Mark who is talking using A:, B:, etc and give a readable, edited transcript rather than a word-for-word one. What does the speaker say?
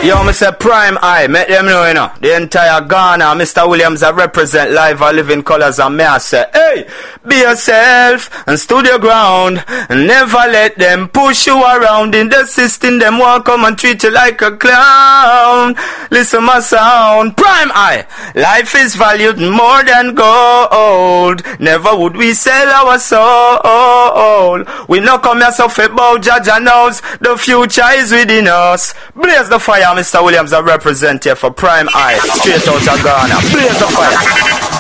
A: Yo, Mr. Prime Eye, make them know, you know. The entire Ghana, Mr. Williams, I represent live or living colors, and me I say, hey, be yourself and stood your ground. And never let them push you around in the system. Them won't come and treat you like a clown. Listen my sound, Prime Eye. Life is valued more than gold. Never would we sell our soul. We no come here so about Jaja knows the future is within us. Blaze the fire, Mr. Williams, I represent here for Prime Eye, straight out of Ghana. Blaze the fire.